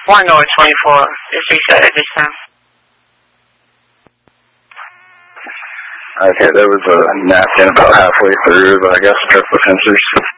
1 over 24 is reset at this time. Okay, there was a napkin about halfway through, but I guess check the sensors.